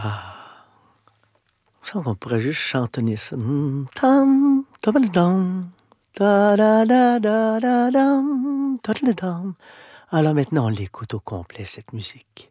Ah, il me semble qu'on pourrait juste chantonner ça. Tam, tabadadam, ta-da-da-da-da-dam, ta-da-da-dam. Alors maintenant, on l'écoute au complet, cette musique.